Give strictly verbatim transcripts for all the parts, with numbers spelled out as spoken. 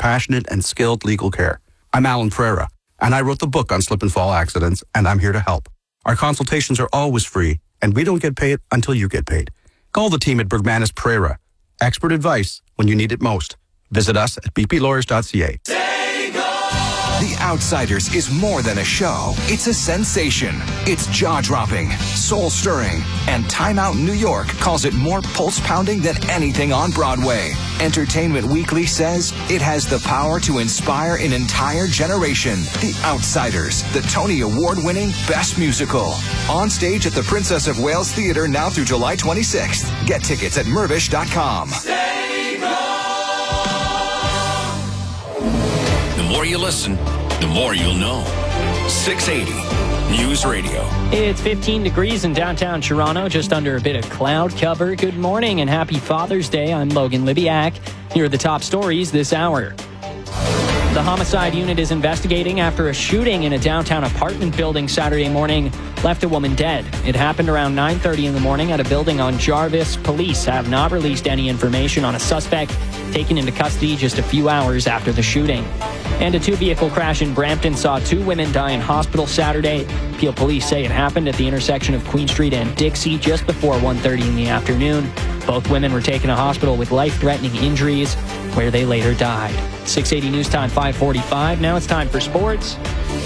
compassionate and skilled legal care. I'm Alan Pereira, and I wrote the book on slip and fall accidents, and I'm here to help. Our consultations are always free, and we don't get paid until you get paid. Call the team at Bergmanis Pereira. Expert advice when you need it most. Visit us at b p lawyers dot c a. The Outsiders is more than a show. It's a sensation. It's jaw-dropping, soul-stirring, and Time Out New York calls it more pulse-pounding than anything on Broadway. Entertainment Weekly says it has the power to inspire an entire generation. The Outsiders, the Tony Award-winning Best Musical. On stage at the Princess of Wales Theatre now through July twenty-sixth. Get tickets at mervish dot com. The more you listen, the more you'll know. six eighty News Radio. It's fifteen degrees in downtown Toronto, just under a bit of cloud cover. Good morning and happy Father's Day. I'm Logan Libiak. Here are the top stories this hour. The homicide unit is investigating after a shooting in a downtown apartment building Saturday morning left a woman dead. It happened around nine thirty in the morning at a building on Jarvis. Police have not released any information on a suspect taken into custody just a few hours after the shooting. And a two-vehicle crash in Brampton saw two women die in hospital Saturday. Peel police say it happened at the intersection of Queen Street and Dixie just before one thirty in the afternoon. Both women were taken to hospital with life-threatening injuries, where they later died. six eighty News Time, five forty-five. Now it's time for sports.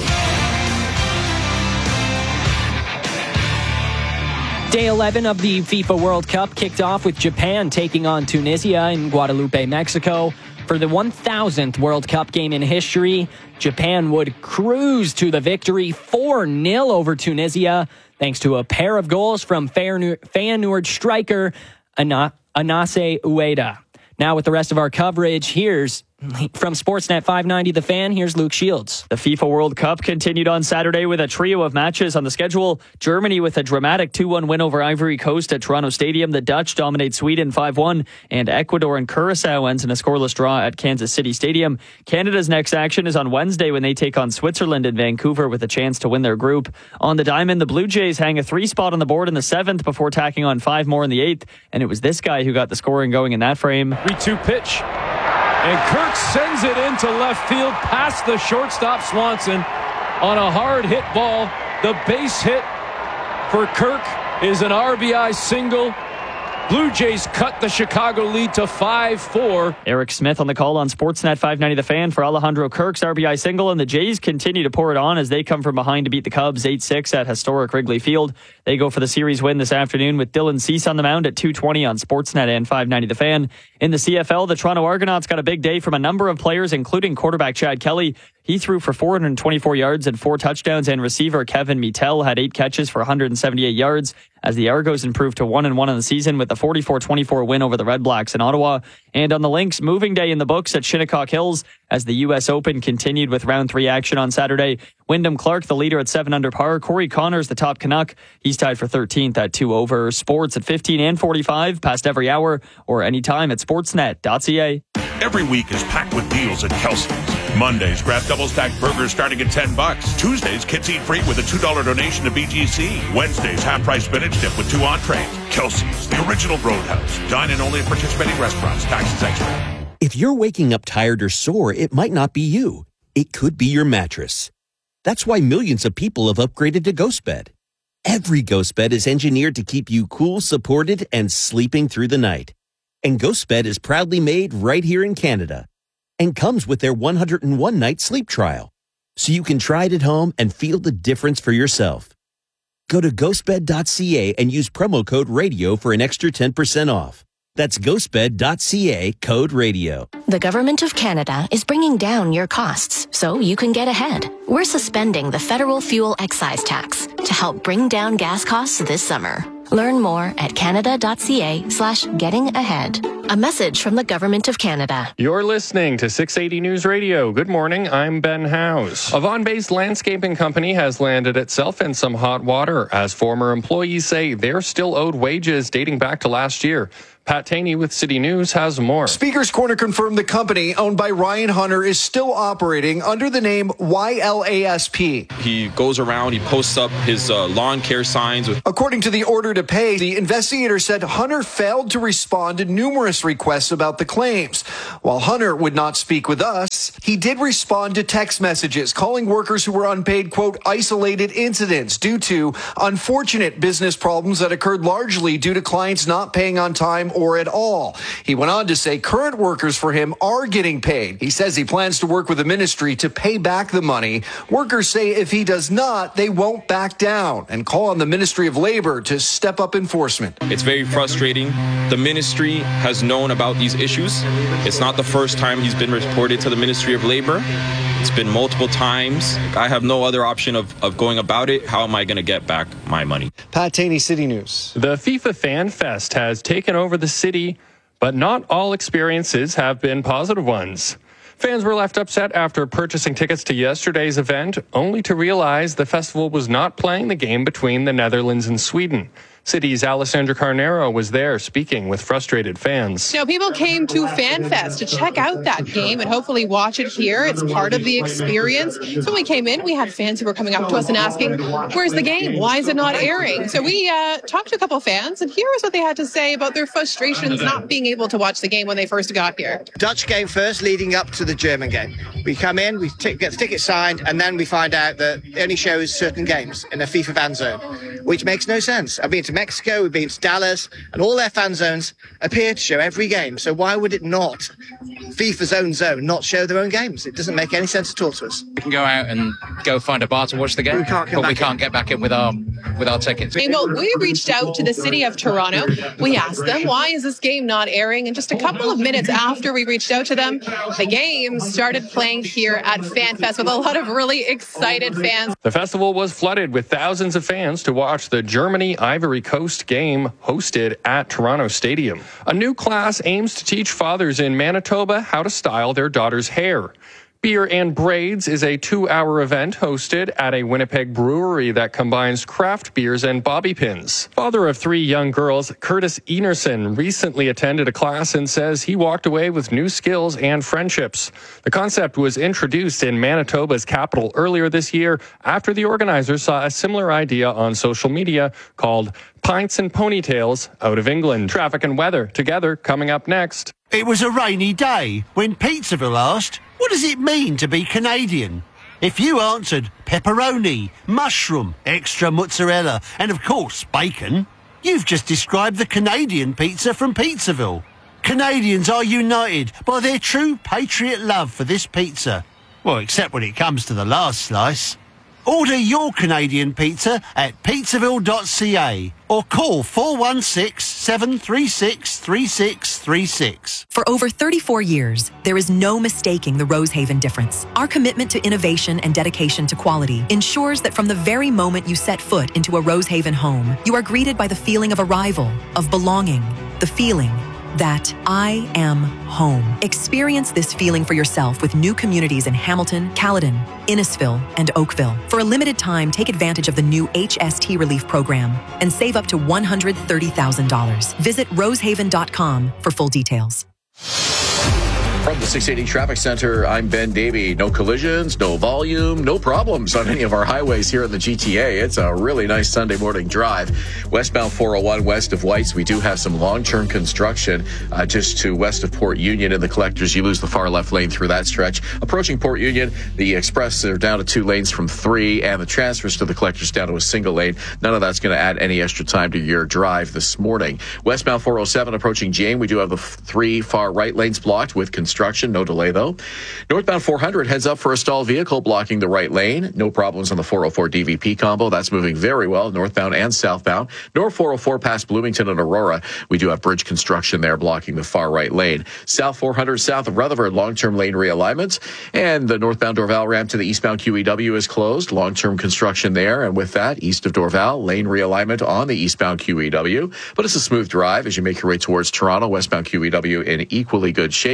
Day eleven of the FIFA World Cup kicked off with Japan taking on Tunisia in Guadalupe, Mexico. For the one thousandth World Cup game in history, Japan would cruise to the victory four nil over Tunisia, thanks to a pair of goals from Feyenoord striker Ana- Anase Ueda. Now with the rest of our coverage, here's from Sportsnet five ninety The Fan, here's Luke Shields. The FIFA World Cup continued on Saturday with a trio of matches on the schedule. Germany with a dramatic two one win over Ivory Coast at Toronto Stadium. The Dutch dominate Sweden five one, and Ecuador and Curacao ends in a scoreless draw at Kansas City Stadium. Canada's next action is on Wednesday when they take on Switzerland in Vancouver with a chance to win their group. On the diamond, the Blue Jays hang a three spot on the board in the seventh before tacking on five more in the eighth, and it was this guy who got the scoring going in that frame. three two pitch. And Kirk sends it into left field past the shortstop Swanson on a hard hit ball. The base hit for Kirk is an R B I single. Blue Jays cut the Chicago lead to five four. Eric Smith on the call on Sportsnet five ninety The Fan for Alejandro Kirk's R B I single, and the Jays continue to pour it on as they come from behind to beat the Cubs eight six at historic Wrigley Field. They go for the series win this afternoon with Dylan Cease on the mound at two twenty on Sportsnet and five ninety The Fan. In the C F L, the Toronto Argonauts got a big day from a number of players, including quarterback Chad Kelly. He threw for four hundred twenty-four yards and four touchdowns, and receiver Kevin Mettel had eight catches for one hundred seventy-eight yards as the Argos improved to one and one in the season with a forty-four twenty-four win over the Red Blacks in Ottawa. And on the Lynx, moving day in the books at Shinnecock Hills as the U S Open continued with round three action on Saturday. Wyndham Clark, the leader at seven under par. Corey Connors, the top Canuck. He's tied for thirteenth at two over. Sports at fifteen and forty-five, past every hour or anytime at sportsnet dot c a. Every week is packed with deals at Kelsey's. Mondays, grab double-stacked burgers starting at ten bucks. Tuesdays, kids eat free with a two dollar donation to B G C. Wednesdays, half-price spinach dip with two entrees. Kelsey's, the original Roadhouse. Dine in only at participating restaurants. Taxes extra. If you're waking up tired or sore, it might not be you. It could be your mattress. That's why millions of people have upgraded to GhostBed. Every GhostBed is engineered to keep you cool, supported, and sleeping through the night. And GhostBed is proudly made right here in Canada and comes with their one hundred one night sleep trial, so you can try it at home and feel the difference for yourself. Go to ghost bed dot c a and use promo code RADIO for an extra ten percent off. That's ghost bed dot c a, code RADIO. The Government of Canada is bringing down your costs so you can get ahead. We're suspending the federal fuel excise tax to help bring down gas costs this summer. Learn more at canada dot c a slash getting ahead. A message from the Government of Canada. You're listening to six eighty News Radio. Good morning, I'm Ben Howes. A Vaughan-based landscaping company has landed itself in some hot water as former employees say they're still owed wages dating back to last year. Pat Taney with City News has more. Speaker's Corner confirmed the company owned by Ryan Hunter is still operating under the name Y L A S P. He goes around, he posts up his uh, lawn care signs. With- According to the order to pay, the investigator said Hunter failed to respond to numerous numerous requests about the claims. While Hunter would not speak with us, he did respond to text messages calling workers who were unpaid, quote, isolated incidents due to unfortunate business problems that occurred largely due to clients not paying on time or at all. He went on to say current workers for him are getting paid. He says he plans to work with the ministry to pay back the money. Workers say if he does not, they won't back down and call on the Ministry of Labor to step up enforcement. It's very frustrating. The ministry has known about these issues. It's not the first time he's been reported to the Ministry of Labor. It's been multiple times. I have no other option of, of going about it. How am I going to get back my money? Pat Taney, City News. The FIFA Fan Fest has taken over the city, but not all experiences have been positive ones. Fans were left upset after purchasing tickets to yesterday's event, only to realize the festival was not playing the game between the Netherlands and Sweden. City's Alessandra Carnero was there speaking with frustrated fans. You know, people came to FanFest to check out that game and hopefully watch it here. It's part of the experience. So when we came in, we had fans who were coming up to us and asking, where's the game? Why is it not airing? So we uh, talked to a couple of fans, and here is what they had to say about their frustrations not being able to watch the game when they first got here. Dutch game first, leading up to the German game. We come in, we t- get the ticket signed, and then we find out that it only shows certain games in a FIFA fan zone, which makes no sense. I've been to Mexico, we've been to Dallas, and all their fan zones appear to show every game. So why would it not, FIFA's own zone, not show their own games? It doesn't make any sense at all to us. We can go out and go find a bar to watch the game, we can't but we can't in. get back in with our with our tickets. Well, we reached out to the city of Toronto. We asked them, why is this game not airing? And just a couple of minutes after we reached out to them, the game started playing here at FanFest with a lot of really excited fans. The festival was flooded with thousands of fans to watch the Germany-Ivory Coast game hosted at Toronto Stadium. A new class aims to teach fathers in Manitoba how to style their daughter's hair. Beer and Braids is a two-hour event hosted at a Winnipeg brewery that combines craft beers and bobby pins. Father of three young girls, Curtis Enerson, recently attended a class and says he walked away with new skills and friendships. The concept was introduced in Manitoba's capital earlier this year after the organizers saw a similar idea on social media called Pints and Ponytails out of England. Traffic and weather together coming up next. It was a rainy day when Pizzaville asked, what does it mean to be Canadian? If you answered pepperoni, mushroom, extra mozzarella, and of course bacon, you've just described the Canadian pizza from Pizzaville. Canadians are united by their true patriot love for this pizza. Well, except when it comes to the last slice. Order your Canadian pizza at pizzaville dot c a or call four one six, seven three six, three six three six. For over thirty-four years, there is no mistaking the Rosehaven difference. Our commitment to innovation and dedication to quality ensures that from the very moment you set foot into a Rosehaven home, you are greeted by the feeling of arrival, of belonging, the feeling that I am home. Experience this feeling for yourself with new communities in Hamilton, Caledon, Innisfil, and Oakville. For a limited time, take advantage of the new H S T Relief Program and save up to one hundred thirty thousand dollars. Visit rosehaven dot com for full details. From the six eighty Traffic Center, I'm Ben Davey. No collisions, no volume, no problems on any of our highways here in the G T A. It's a really nice Sunday morning drive. Westbound four oh one west of Whites, we do have some long-term construction uh, just to west of Port Union in the collectors. You lose the far left lane through that stretch. Approaching Port Union, the express are down to two lanes from three, and the transfers to the collectors down to a single lane. None of that's going to add any extra time to your drive this morning. Westbound four oh seven approaching Jane, we do have the three far right lanes blocked with construction. Construction, no delay though. Northbound four hundred heads up for a stalled vehicle blocking the right lane. No problems on the four oh four D V P combo. That's moving very well, northbound and southbound. North four oh four past Bloomington and Aurora. We do have bridge construction there blocking the far right lane. South four hundred south of Rutherford, long-term lane realignments. And the northbound Dorval ramp to the eastbound Q E W is closed. Long-term construction there. And with that, east of Dorval, lane realignment on the eastbound Q E W. But it's a smooth drive as you make your way towards Toronto. Westbound Q E W in equally good shape.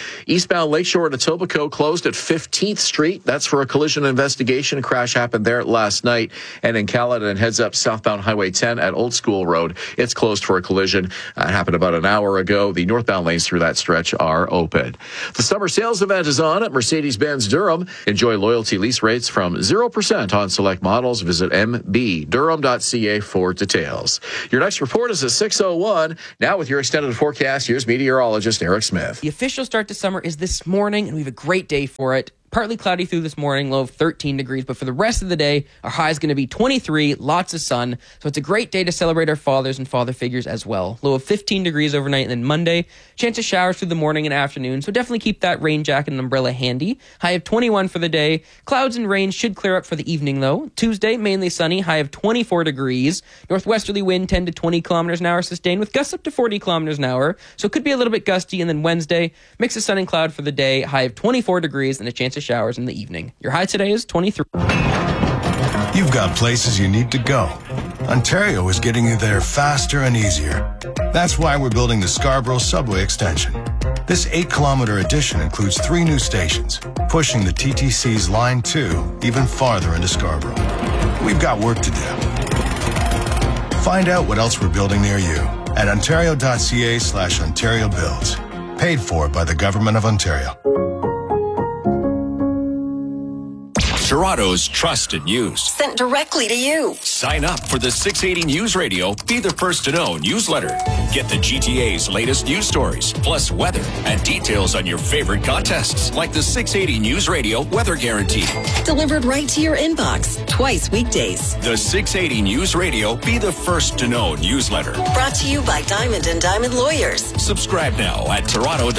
Eastbound Lakeshore to Etobicoke closed at fifteenth Street. That's for a collision investigation. A crash happened there last night. And in Caledon, heads up southbound Highway ten at Old School Road. It's closed for a collision. Uh, it happened about an hour ago. The northbound lanes through that stretch are open. The summer sales event is on at Mercedes-Benz Durham. Enjoy loyalty lease rates from zero percent on select models. Visit m b durham dot c a for details. Your next report is at six oh one. Now with your extended forecast, here's meteorologist Eric Smith. The official start to summer is this morning, and we have a great day for it. Partly cloudy through this morning, low of thirteen degrees, but for the rest of the day, our high is going to be twenty-three, lots of sun. So it's a great day to celebrate our fathers and father figures as well. Low of fifteen degrees overnight, and then Monday, chance of showers through the morning and afternoon. So definitely keep that rain jacket and umbrella handy. High of twenty-one for the day. Clouds and rain should clear up for the evening though. Tuesday, mainly sunny, high of twenty-four degrees. Northwesterly wind ten to twenty kilometers an hour sustained with gusts up to forty kilometers an hour. So it could be a little bit gusty. And then Wednesday, mix of sun and cloud for the day, high of twenty-four degrees and a chance of showers in the evening. Your high today is twenty-three. You've got places you need to go. Ontario is getting you there faster and easier. That's why we're building the Scarborough Subway Extension. This eight-kilometer addition includes three new stations, pushing the T T C's Line two even farther into Scarborough. We've got work to do. Find out what else we're building near you at ontario.ca slash Ontario Builds. Paid for by the Government of Ontario. Toronto's trusted news. Sent directly to you. Sign up for the six eighty News Radio Be the First to Know newsletter. Get the G T A's latest news stories, plus weather and details on your favorite contests, like the six eighty News Radio Weather Guarantee. Delivered right to your inbox, twice weekdays. The six eighty News Radio Be the First to Know newsletter. Brought to you by Diamond and Diamond Lawyers. Subscribe now at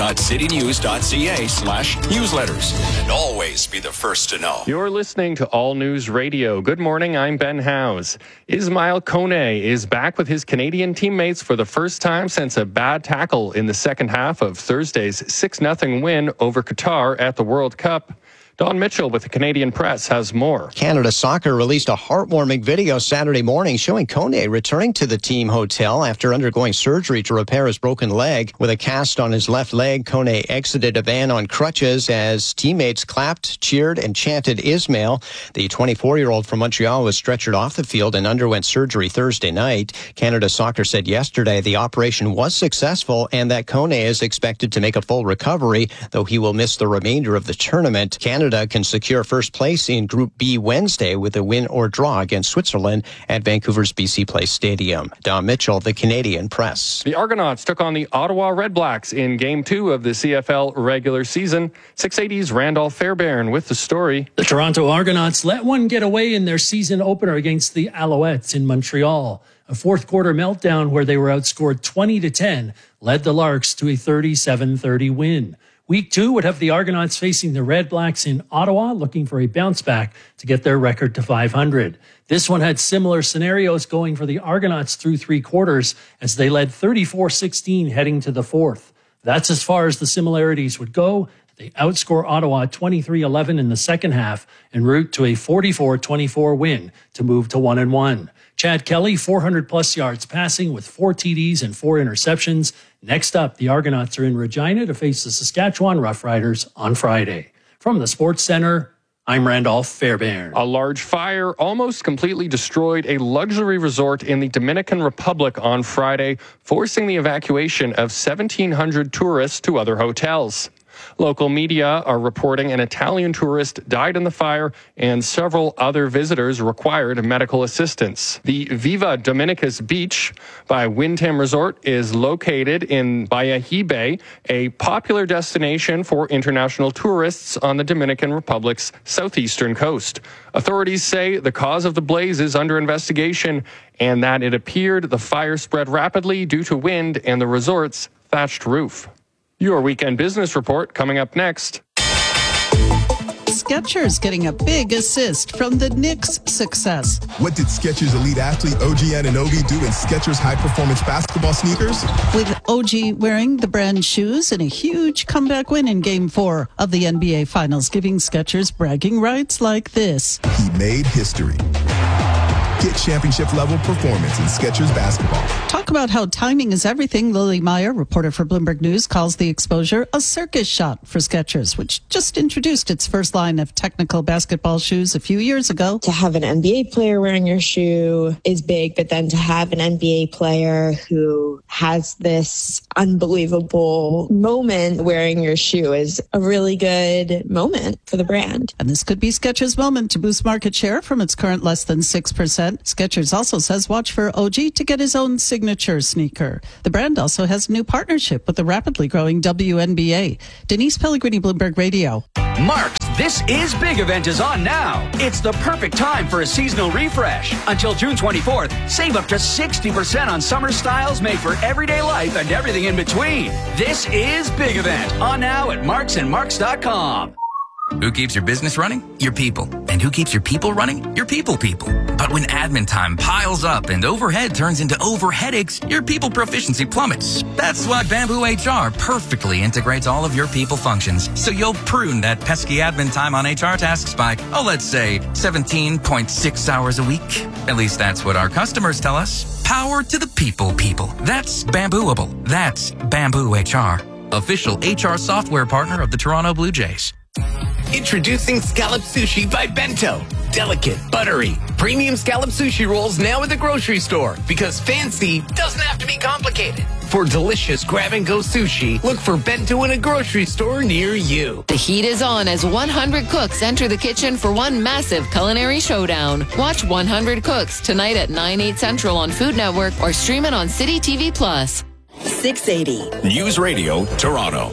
toronto.citynews.ca slash newsletters. And always be the first to know. You're listening to All News Radio. Good morning, I'm Ben Howes. Ismail Kone is back with his Canadian teammates for the first time since a bad tackle in the second half of Thursday's six nothing win over Qatar at the World Cup. Don Mitchell with the Canadian Press has more. Canada Soccer released a heartwarming video Saturday morning showing Kone returning to the team hotel after undergoing surgery to repair his broken leg. With a cast on his left leg, Kone exited a van on crutches as teammates clapped, cheered, and chanted Ismail. The twenty-four-year-old from Montreal was stretchered off the field and underwent surgery Thursday night. Canada Soccer said yesterday the operation was successful and that Kone is expected to make a full recovery, though he will miss the remainder of the tournament. Canada Canada can secure first place in Group B Wednesday with a win or draw against Switzerland at Vancouver's B C Place Stadium. Don Mitchell, the Canadian Press. The Argonauts took on the Ottawa Redblacks in Game two of the C F L regular season. six eighty's Randolph Fairbairn with the story. The Toronto Argonauts let one get away in their season opener against the Alouettes in Montreal. A fourth quarter meltdown where they were outscored twenty to ten led the Larks to a thirty-seven thirty win. Week two would have the Argonauts facing the Red Blacks in Ottawa, looking for a bounce back to get their record to five hundred. This one had similar scenarios going for the Argonauts through three quarters as they led thirty-four sixteen heading to the fourth. That's as far as the similarities would go. They outscore Ottawa twenty-three eleven in the second half en route to a forty-four twenty-four win to move to one and one. Chad Kelly, four hundred plus yards passing with four T Ds and four interceptions. Next up, the Argonauts are in Regina to face the Saskatchewan Roughriders on Friday. From the Sports Center, I'm Randolph Fairbairn. A large fire almost completely destroyed a luxury resort in the Dominican Republic on Friday, forcing the evacuation of seventeen hundred tourists to other hotels. Local media are reporting an Italian tourist died in the fire and several other visitors required medical assistance. The Viva Dominicus Beach by Windham Resort is located in Bayahibe, a popular destination for international tourists on the Dominican Republic's southeastern coast. Authorities say the cause of the blaze is under investigation and that it appeared the fire spread rapidly due to wind and the resort's thatched roof. Your weekend business report coming up next. Skechers getting a big assist from the Knicks' success. What did Skechers elite athlete O G Anunoby do in Skechers high-performance basketball sneakers? With O G wearing the brand shoes in a huge comeback win in Game four of the N B A Finals, giving Skechers bragging rights like this. He made history. Get championship-level performance in Skechers basketball. Talk about how timing is everything. Lily Meyer, reporter for Bloomberg News, calls the exposure a circus shot for Skechers, which just introduced its first line of technical basketball shoes a few years ago. To have an N B A player wearing your shoe is big, but then to have an N B A player who has this unbelievable moment wearing your shoe is a really good moment for the brand. And this could be Skechers' moment to boost market share from its current less than six percent. Skechers also says watch for O G to get his own signature sneaker. The brand also has a new partnership with the rapidly growing W N B A. Denise Pellegrini, Bloomberg Radio. Mark's This Is Big event is on now. It's the perfect time for a seasonal refresh. Until June twenty-fourth, save up to sixty percent on summer styles made for everyday life and everything in between. This is Big event on now at marks and marks dot com. Who keeps your business running? Your people. And who keeps your people running? Your people people. But when admin time piles up and overhead turns into over headaches, your people proficiency plummets. That's why Bamboo H R perfectly integrates all of your people functions. So you'll prune that pesky admin time on H R tasks by, oh, let's say seventeen point six hours a week. At least that's what our customers tell us. Power to the people people. That's Bambooable. That's Bamboo H R. Official H R software partner of the Toronto Blue Jays. Introducing Scallop Sushi by Bento. Delicate, buttery, premium scallop sushi rolls now at the grocery store because fancy doesn't have to be complicated. For delicious grab-and-go sushi, look for Bento in a grocery store near you. The heat is on as one hundred cooks enter the kitchen for one massive culinary showdown. Watch one hundred Cooks tonight at nine, eight Central on Food Network or stream it on City T V Plus. six eighty. News Radio, Toronto.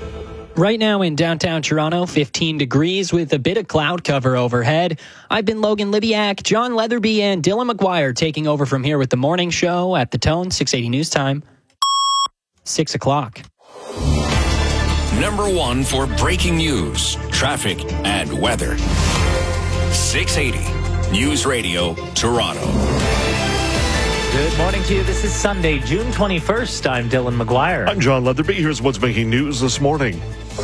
Right now in downtown Toronto, fifteen degrees with a bit of cloud cover overhead. I've been Logan Libiak, John Leatherby, and Dylan McGuire taking over from here with the morning show at the Tone, six eighty News Time. six o'clock. Number one for breaking news, traffic, and weather. six eighty News Radio, Toronto. Good morning to you. This is Sunday, June twenty-first. I'm Dylan McGuire. I'm John Leatherby. Here's what's making news this morning.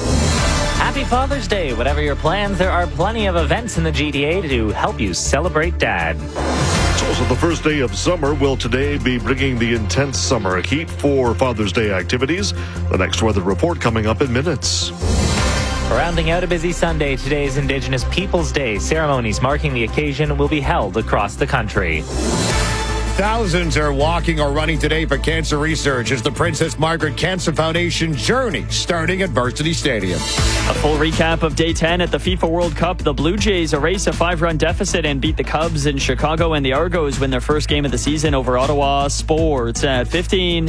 Happy Father's Day. Whatever your plans, there are plenty of events in the G T A to help you celebrate Dad. It's also the first day of summer. Will today be bringing the intense summer heat for Father's Day activities? The next weather report coming up in minutes. Rounding out a busy Sunday, today's Indigenous Peoples Day. Ceremonies marking the occasion will be held across the country. Thousands are walking or running today for cancer research as the Princess Margaret Cancer Foundation journey starting at Varsity Stadium. A full recap of day ten at the FIFA World Cup. The Blue Jays erase a five-run deficit and beat the Cubs in Chicago, and the Argos win their first game of the season over Ottawa. Sports at fifteen.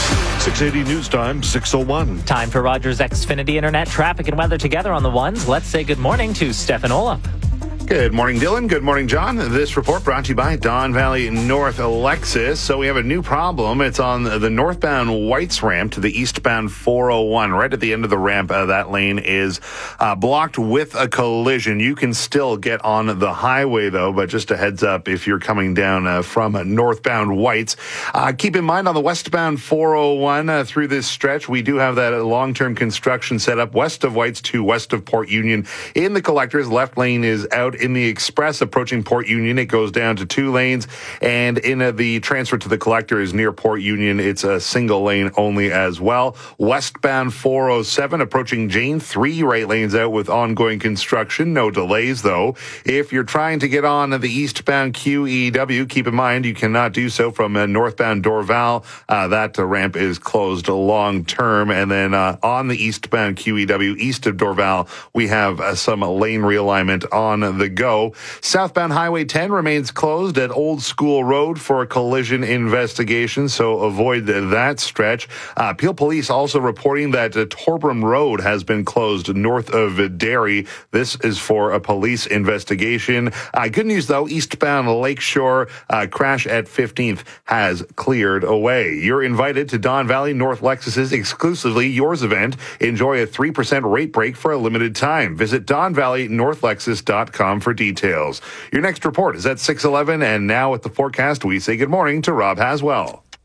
six eighty News Time, six oh one. Time for Rogers Xfinity Internet traffic and weather together on the ones. Let's say good morning to Stefan Olaf. Good morning, Dylan. Good morning, John. This report brought to you by Don Valley North Lexus. So we have a new problem. It's on the northbound Whites ramp to the eastbound four oh one. Right at the end of the ramp, uh, that lane is uh, blocked with a collision. You can still get on the highway, though, but just a heads up if you're coming down uh, from uh, northbound Whites. Uh, keep in mind on the westbound four oh one uh, through this stretch, we do have that long-term construction set up west of Whites to west of Port Union. In the collectors, left lane is out. In the express approaching Port Union, it goes down to two lanes. And in uh, the transfer to the collector is near Port Union, it's a single lane only as well. Westbound four oh seven approaching Jane, three right lanes out with ongoing construction. No delays, though. If you're trying to get on the eastbound Q E W, keep in mind you cannot do so from uh, northbound Dorval. Uh, that uh, ramp is closed long term. And then uh, on the eastbound Q E W, east of Dorval, we have uh, some lane realignment on the go. Southbound Highway ten remains closed at Old School Road for a collision investigation, so avoid that stretch. Uh, Peel Police also reporting that uh, Torbram Road has been closed north of Derry. This is for a police investigation. Uh, good news, though, eastbound Lakeshore uh, crash at fifteenth has cleared away. You're invited to Don Valley North Lexus's exclusively yours event. Enjoy a three percent rate break for a limited time. Visit don valley north lexus dot com for details. Your next report is at six eleven, and now with the forecast, we say good morning to Rob Haswell.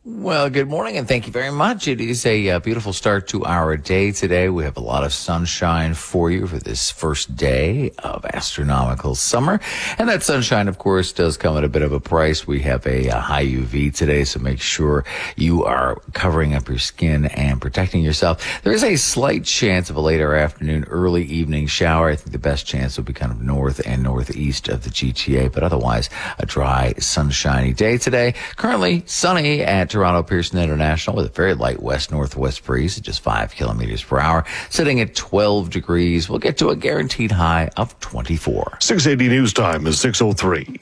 Well, good morning, and thank you very much. It is a uh, beautiful start to our day today. We have a lot of sunshine for you for this first day of astronomical summer. And that sunshine, of course, does come at a bit of a price. We have a, a high U V today, so make sure you are covering up your skin and protecting yourself. There is a slight chance of a later afternoon, early evening shower. I think the best chance will be kind of north and northeast of the G T A, but otherwise a dry, sunshiny day today. Currently sunny at Toronto Pearson International with a very light west-northwest breeze at just five kilometers per hour, sitting at twelve degrees. We'll get to a guaranteed high of twenty-four. six eighty News Time is six oh three.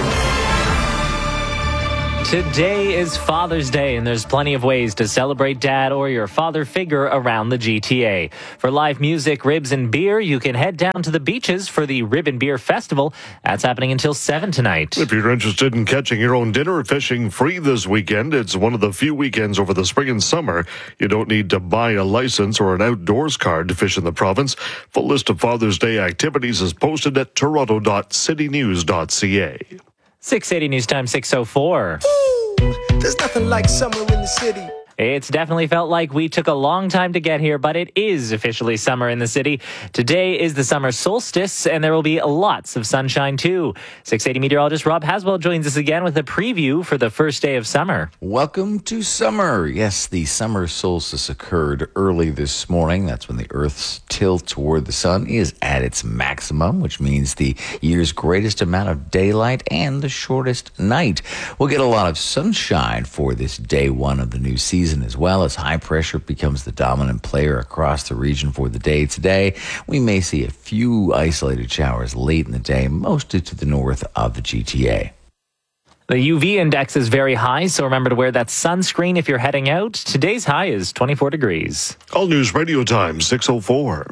Today is Father's Day, and there's plenty of ways to celebrate Dad or your father figure around the G T A. For live music, ribs, and beer, you can head down to the beaches for the Rib and Beer Festival. That's happening until seven tonight. If you're interested in catching your own dinner or fishing free this weekend, it's one of the few weekends over the spring and summer you don't need to buy a license or an outdoors card to fish in the province. Full list of Father's Day activities is posted at toronto dot city news dot c a. six eighty News Time, six oh four. There's nothing like summer in the city. It's definitely felt like we took a long time to get here, but it is officially summer in the city. Today is the summer solstice, and there will be lots of sunshine, too. six eighty meteorologist Rob Haswell joins us again with a preview for the first day of summer. Welcome to summer. Yes, the summer solstice occurred early this morning. That's when the Earth's tilt toward the sun is at its maximum, which means the year's greatest amount of daylight and the shortest night. We'll get a lot of sunshine for this day one of the new season, as well as high pressure becomes the dominant player across the region for the day today. We may see a few isolated showers late in the day, mostly to the north of the G T A. The U V index is very high, so remember to wear that sunscreen if you're heading out. Today's high is twenty-four degrees. All News Radio Time, six oh four.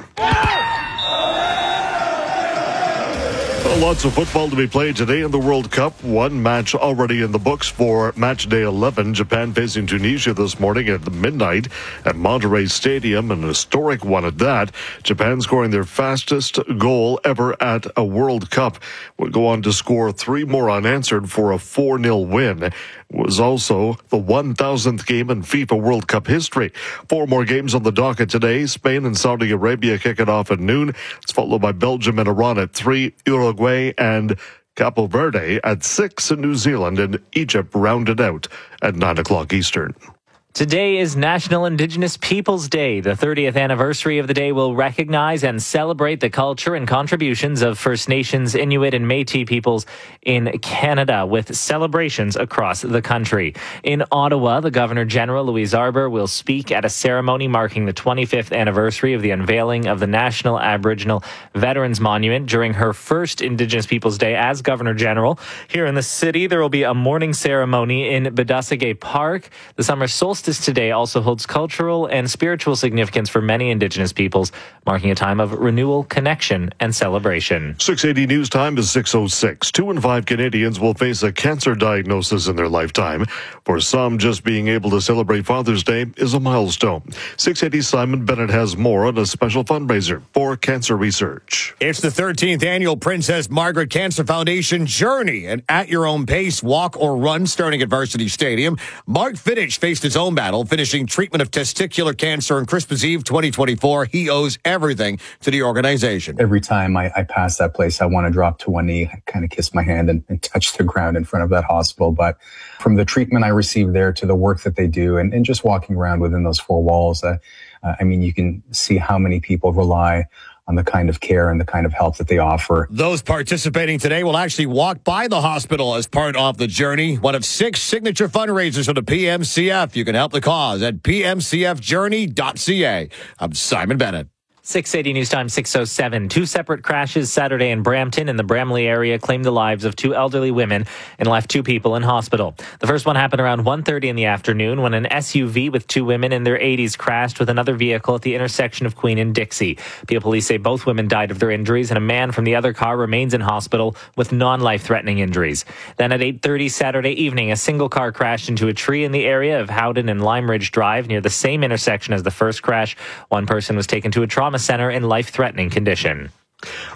Lots of football to be played today in the World Cup. One match already in the books for match day eleven. Japan facing Tunisia this morning at midnight at Monterrey Stadium, an historic one at that. Japan scoring their fastest goal ever at a World Cup. Would go on to score three more unanswered for a four nil win. It was also the one thousandth game in FIFA World Cup history. Four more games on the docket today. Spain and Saudi Arabia kick it off at noon. It's followed by Belgium and Iran at three. Uruguay and Capo Verde at six, and New Zealand and Egypt rounded out at nine o'clock Eastern. Today is National Indigenous Peoples Day. The thirtieth anniversary of the day will recognize and celebrate the culture and contributions of First Nations, Inuit, and Métis peoples in Canada with celebrations across the country. In Ottawa, the Governor-General, Louise Arbour, will speak at a ceremony marking the twenty-fifth anniversary of the unveiling of the National Aboriginal Veterans Monument during her first Indigenous Peoples Day as Governor-General. Here in the city, there will be a morning ceremony in Bedussigay Park. The summer solstice today also holds cultural and spiritual significance for many Indigenous peoples, marking a time of renewal, connection, and celebration. six eighty News Time is six oh six. Two in five Canadians will face a cancer diagnosis in their lifetime. For some, just being able to celebrate Father's Day is a milestone. six eighty Simon Bennett has more on a special fundraiser for cancer research. It's the thirteenth annual Princess Margaret Cancer Foundation Journey, an at-your-own pace walk or run starting at Varsity Stadium. Mark Fittich faced his own battle, finishing treatment of testicular cancer on Christmas Eve twenty twenty-four. He owes everything to the organization. Every time I, I pass that place, I want to drop to one knee, kind of kiss my hand and, and touch the ground in front of that hospital. But from the treatment I received there to the work that they do and, and just walking around within those four walls, uh, uh, I mean, you can see how many people rely on the kind of care and the kind of help that they offer. Those participating today will actually walk by the hospital as part of the journey. One of six signature fundraisers for the P M C F. You can help the cause at p m c f journey dot c a. I'm Simon Bennett. six eighty News Time, six oh seven. Two separate crashes Saturday in Brampton in the Bramley area claimed the lives of two elderly women and left two people in hospital. The first one happened around one thirty in the afternoon when an S U V with two women in their eighties crashed with another vehicle at the intersection of Queen and Dixie. Peel police say both women died of their injuries and a man from the other car remains in hospital with non-life-threatening injuries. Then at eight thirty Saturday evening, a single car crashed into a tree in the area of Howden and Lime Ridge Drive near the same intersection as the first crash. One person was taken to a trauma center in life-threatening condition.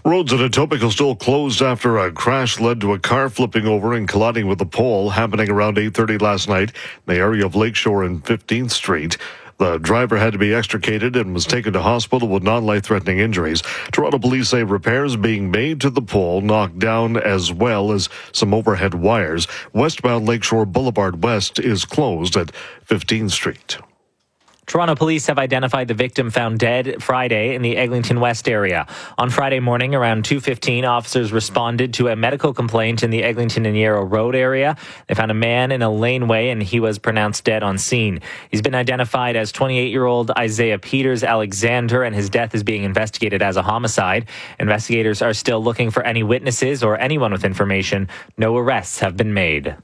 Roads in Etobicoke still closed after a crash led to a car flipping over and colliding with a pole, happening around eight thirty last night in the area of Lakeshore and fifteenth Street. The driver had to be extricated and was taken to hospital with non-life-threatening injuries. Toronto police say repairs being made to the pole knocked down, as well as some overhead wires. Westbound Lakeshore Boulevard West is closed at fifteenth Street. Toronto police have identified the victim found dead Friday in the Eglinton West area. On Friday morning, around two fifteen, officers responded to a medical complaint in the Eglinton and Yarrow Road area. They found a man in a laneway, and he was pronounced dead on scene. He's been identified as twenty-eight-year-old Isaiah Peters Alexander, and his death is being investigated as a homicide. Investigators are still looking for any witnesses or anyone with information. No arrests have been made.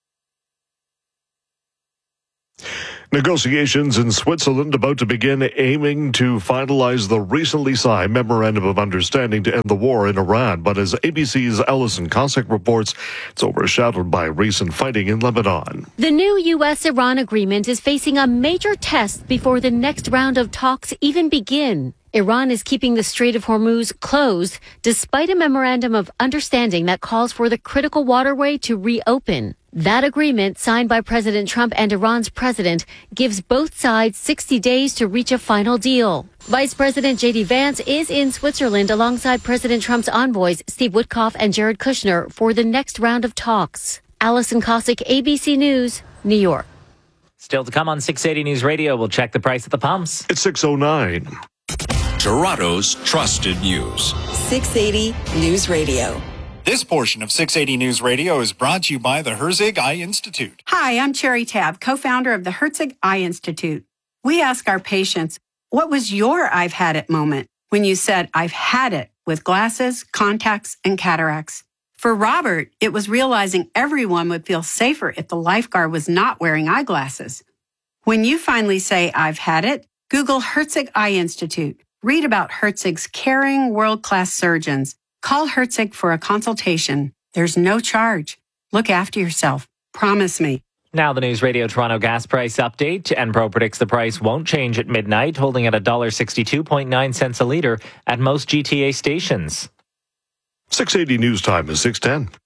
Negotiations in Switzerland about to begin, aiming to finalize the recently signed Memorandum of Understanding to end the war in Iran. But as A B C's Alison Cossack reports, it's overshadowed by recent fighting in Lebanon. The new U S Iran agreement is facing a major test before the next round of talks even begin. Iran is keeping the Strait of Hormuz closed despite a memorandum of understanding that calls for the critical waterway to reopen. That agreement, signed by President Trump and Iran's president, gives both sides sixty days to reach a final deal. Vice President J D Vance is in Switzerland alongside President Trump's envoys Steve Witkoff and Jared Kushner for the next round of talks. Alison Cossack, A B C News, New York. Still to come on six eighty News Radio, we'll check the price at the pumps. It's six oh nine. Toronto's trusted news. six eighty News Radio. This portion of six eighty News Radio is brought to you by the Herzig Eye Institute. Hi, I'm Cherry Tab, co-founder of the Herzig Eye Institute. We ask our patients, what was your I've had it moment when you said, I've had it with glasses, contacts, and cataracts? For Robert, it was realizing everyone would feel safer if the lifeguard was not wearing eyeglasses. When you finally say, I've had it, Google Herzig Eye Institute. Read about Herzig's caring, world-class surgeons. Call Herzig for a consultation. There's no charge. Look after yourself. Promise me. Now the News Radio Toronto gas price update. Enpro predicts the price won't change at midnight, holding at one dollar sixty-two point nine cents a litre at most G T A stations. six eighty News Time is six ten.